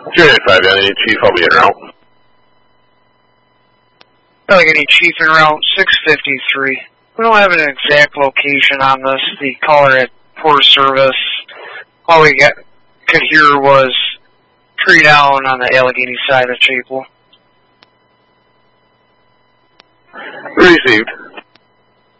J5, any Chief, I'll be en route. Allegheny Chief en route 653. We don't have an exact location on this. The caller had poor service. All we could hear was tree down on the Allegheny side of Chapel. Received.